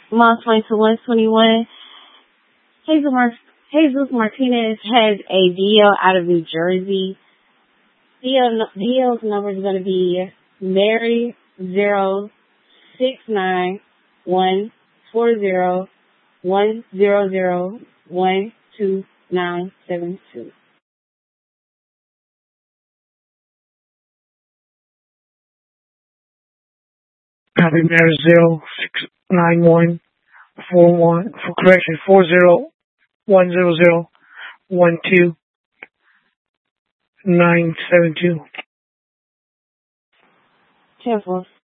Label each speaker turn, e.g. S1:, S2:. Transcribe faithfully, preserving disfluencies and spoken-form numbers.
S1: Moss twenty to one twenty-one. Jesus, Mar- Jesus Martinez has a D L out of New Jersey. D L, D L's number is going to be Mary zero six nine one four zero one zero zero one two nine seven two.
S2: Copy Mary zero six nine one four one for correction four zero one zero zero one two nine seven two.
S1: Ten four.